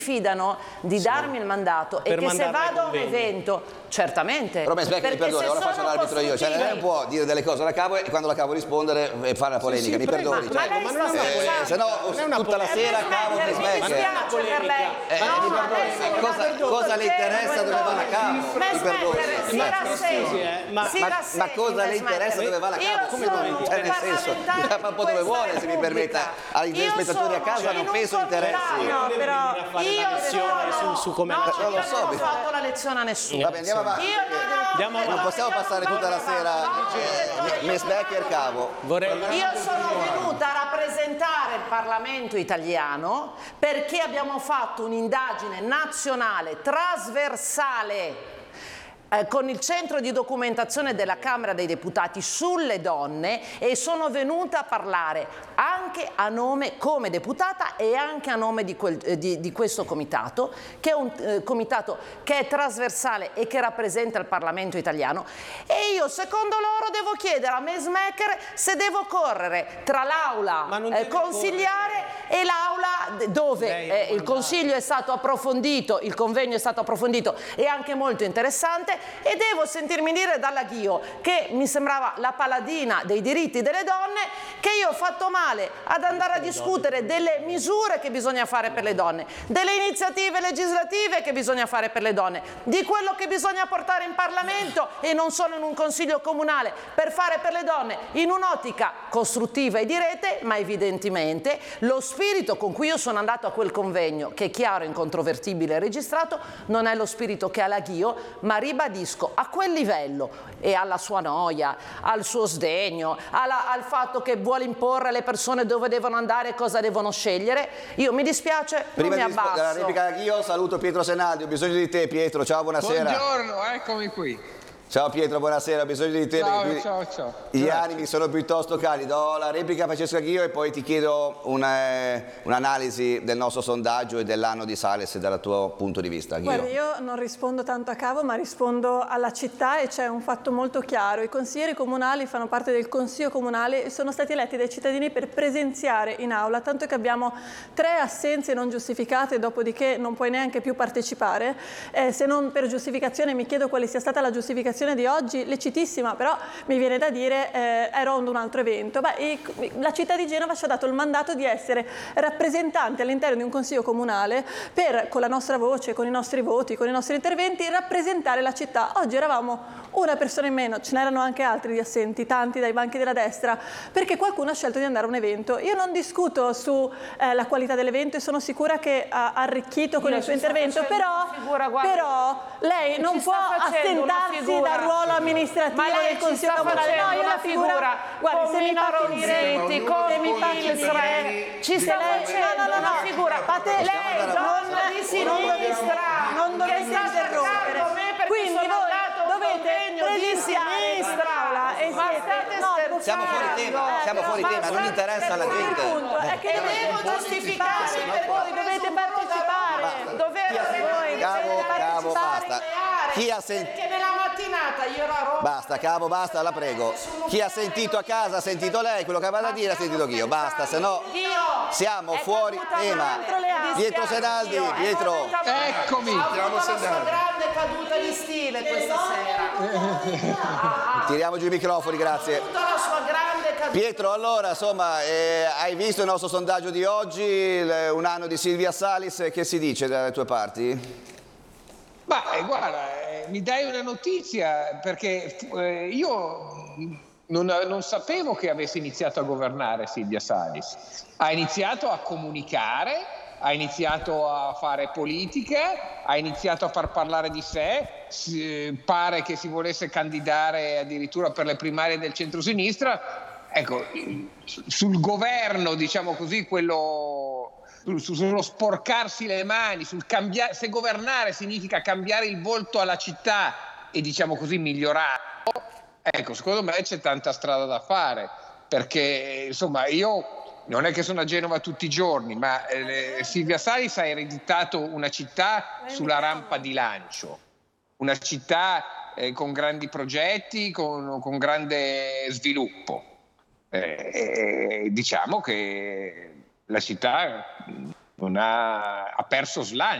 fidano di darmi il mandato e che se vado a un evento, certamente. Però mi perdoni, ora faccio l'arbitro io, cioè lei non può dire delle cose alla Cavo e quando la Cavo rispondere e fare la polemica, mi perdoni. Ma lei sta se no tutta la sera Cavo mi smette. Cosa le interessa dove va la Cavo? Mi perdoni. Ma cosa le interessa dove va la Cavo? Cioè nel senso, fa un po' dove vuole, se mi permetta. Agli spettatori a casa non penso interessi. No, però io non ho fatto la lezione a nessuno. Vabbè, andiamo avanti. Non possiamo passare tutta la sera Miss Becker Cavo. Io sono venuta a rappresentare il Parlamento italiano perché abbiamo fatto un'indagine nazionale trasversale con il centro di documentazione della Camera dei Deputati sulle donne e sono venuta a parlare anche a nome, come deputata, e anche a nome di questo comitato, che è un comitato che è trasversale e che rappresenta il Parlamento italiano. E io, secondo loro, devo chiedere a Mesmaeker se devo correre tra l'aula consigliare e l'aula dove il consiglio è stato approfondito, il convegno è stato approfondito e anche molto interessante. E devo sentirmi dire dalla Ghio, che mi sembrava la paladina dei diritti delle donne, che io ho fatto male ad andare a discutere delle misure che bisogna fare per le donne, delle iniziative legislative che bisogna fare per le donne, di quello che bisogna portare in Parlamento e non solo in un consiglio comunale per fare per le donne in un'ottica costruttiva e di rete, ma evidentemente lo spirito con cui io sono andato a quel convegno, che è chiaro, incontrovertibile e registrato, non è lo spirito che ha la Ghio, ma ribadisco a quel livello e alla sua noia, al suo sdegno, al fatto che vuole imporre alle persone dove devono andare e cosa devono scegliere. Io mi dispiace, prima non mi abbasso. Prima di replica io saluto Pietro Senaldi, ho bisogno di te Pietro, ciao, buonasera. Buongiorno, eccomi qui. Ciao Pietro, buonasera, ho bisogno di te. Ciao. Gli animi sono piuttosto caldi. Do la replica a Francesca Ghio e poi ti chiedo un'analisi del nostro sondaggio e dell'anno di Salis dal tuo punto di vista. Ghio. Guarda, io non rispondo tanto a Cavo, ma rispondo alla città e c'è un fatto molto chiaro. I consiglieri comunali fanno parte del Consiglio Comunale e sono stati eletti dai cittadini per presenziare in aula, tanto che abbiamo 3 assenze non giustificate, dopodiché non puoi neanche più partecipare. Se non per giustificazione, mi chiedo quale sia stata la giustificazione di oggi, lecitissima, però mi viene da dire ero ad un altro evento. La città di Genova ci ha dato il mandato di essere rappresentanti all'interno di un consiglio comunale per, con la nostra voce, con i nostri voti, con i nostri interventi, rappresentare la città. Oggi eravamo una persona in meno, ce n'erano anche altri di assenti, tanti dai banchi della destra, perché qualcuno ha scelto di andare a un evento. Io non discuto sulla qualità dell'evento e sono sicura che ha arricchito con il suo intervento, però lei non può assentarsi dal ruolo amministrativo del Consiglio Comunale. No, io la figura, guarda, se mi parli diretti, come mi faccio ci sta facendo una figura. Lei non di sinistra, non dovete interrompere. Quindi voi dovete di sinistra. Siamo fuori tema, non interessa alla gente. È che devo giustificare per voi, dovete partecipare. Cavo, basta. Chi ha sentito? Perché nella mattinata io ero a Roma. Basta, Cavo, basta, la prego. Chi ha sentito a casa ha sentito lei, quello che aveva da dire ha sentito io. Basta, se no siamo fuori tema. Pietro Senaldi, Pietro. Eccomi. Ha avuto la sua grande caduta di stile questa sera. Tiriamo giù i microfoni, grazie. Ha avuto la sua grande caduta. Pietro, allora, insomma, hai visto il nostro sondaggio di oggi, un anno di Silvia Salis, che si dice dalle tue parti? Guarda, mi dai una notizia, perché io non sapevo che avesse iniziato a governare Silvia Salis. Ha iniziato a comunicare, ha iniziato a fare politica, ha iniziato a far parlare di sé, pare che si volesse candidare addirittura per le primarie del centrosinistra. Ecco, sul governo, diciamo così, sullo sporcarsi le mani, se governare significa cambiare il volto alla città e, diciamo così, migliorarlo, ecco, secondo me c'è tanta strada da fare, perché insomma io non è che sono a Genova tutti i giorni, ma Silvia Salis ha ereditato una città sulla rampa di lancio, una città con grandi progetti, con grande sviluppo. Diciamo che la città ha perso slancio.